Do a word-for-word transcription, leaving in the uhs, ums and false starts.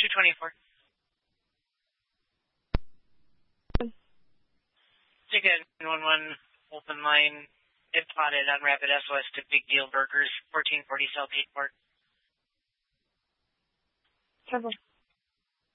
twenty-four. Ticket one one, open line, it plotted on Rapid S O S to Big Deal Burgers, fourteen forty South eighth Court. Trouble.